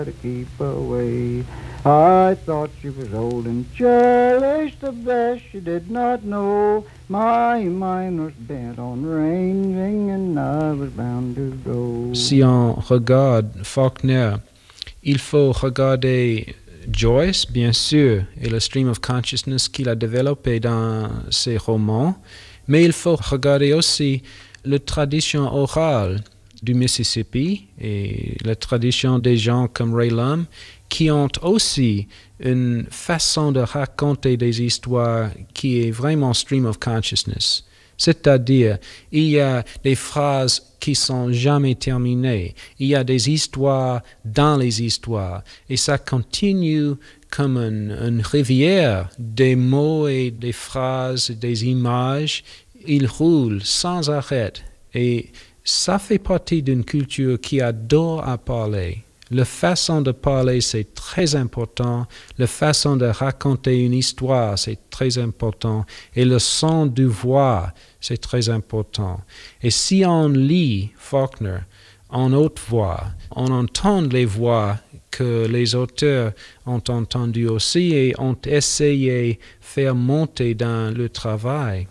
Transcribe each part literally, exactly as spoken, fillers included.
To keep away. I thought she was old and churlish, the best she did not know. My mind was bent on ranging and I was bound to go. Si on regarde Faulkner, il faut regarder Joyce, bien sûr, et le stream of consciousness qu'il a développé dans ses romans, mais il faut regarder aussi la tradition orale du Mississippi et la tradition des gens comme Ray Lum qui ont aussi une façon de raconter des histoires qui est vraiment stream of consciousness. C'est-à-dire, il y a des phrases qui sont jamais terminées. Il y a des histoires dans les histoires. Et ça continue comme une, une rivière des mots et des phrases, des images. Il roule sans arrêt. Et ça fait partie d'une culture qui adore à parler. La façon de parler, c'est très important. La façon de raconter une histoire, c'est très important. Et le son du voix, c'est très important. Et si on lit Faulkner en haute voix, on entend les voix que les auteurs ont entendues aussi et ont essayé de faire monter dans le travail.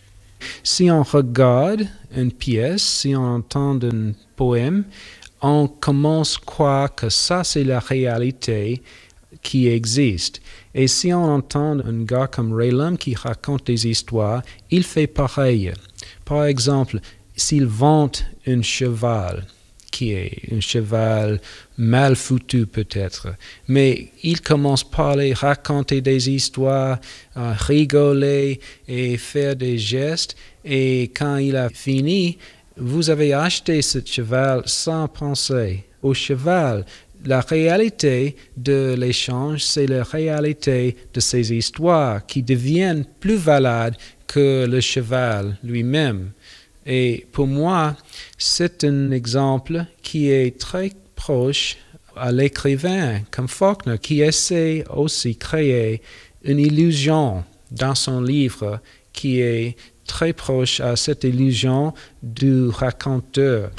Si on regarde une pièce, si on entend un poème, on commence à croire que ça, c'est la réalité qui existe. Et si on entend un gars comme Ray Lum qui raconte des histoires, il fait pareil. Par exemple, s'il vante un cheval, qui est un cheval mal foutu peut-être, mais il commence à parler, raconter des histoires, euh, rigoler et faire des gestes, et quand il a fini, vous avez acheté ce cheval sans penser au cheval. La réalité de l'échange, c'est la réalité de ces histoires qui deviennent plus valables que le cheval lui-même. Et pour moi, c'est un exemple qui est très proche à l'écrivain comme Faulkner, qui essaie aussi de créer une illusion dans son livre qui est très proche à cette illusion du raconteur.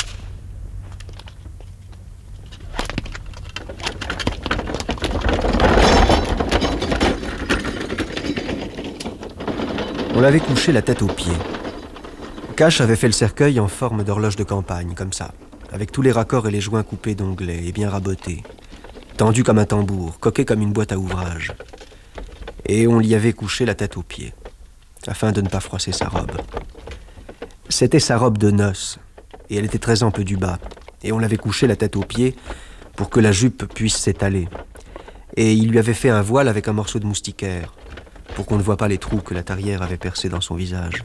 On l'avait couché la tête aux pieds. Cash avait fait le cercueil en forme d'horloge de campagne, comme ça, avec tous les raccords et les joints coupés d'onglets et bien rabotés, tendu comme un tambour, coqué comme une boîte à ouvrage. Et on l'y avait couché la tête aux pieds, afin de ne pas froisser sa robe. C'était sa robe de noces, et elle était très ample du bas, et on l'avait couché la tête aux pieds pour que la jupe puisse s'étaler. Et il lui avait fait un voile avec un morceau de moustiquaire, pour qu'on ne voie pas les trous que la tarière avait percés dans son visage.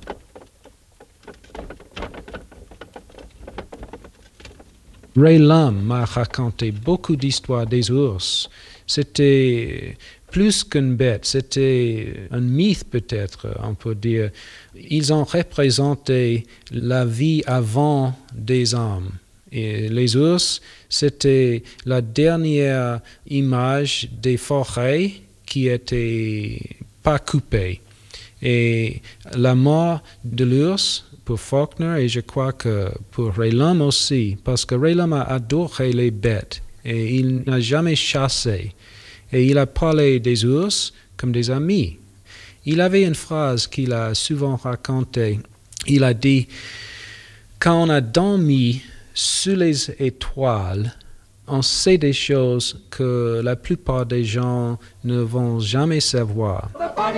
Ray Lum m'a raconté beaucoup d'histoires des ours. C'était plus qu'une bête, c'était un mythe peut-être, on peut dire. Ils ont représenté la vie avant des hommes. Et les ours, c'était la dernière image des forêts qui étaient pas coupées. Et la mort de l'ours, pour Faulkner, et je crois que pour Ray Lum aussi, parce que Ray Lum a adoré les bêtes, et il n'a jamais chassé. Et il a parlé des ours comme des amis. Il avait une phrase qu'il a souvent racontée. Il a dit, quand on a dormi sous les étoiles, on sait des choses que la plupart des gens ne vont jamais savoir.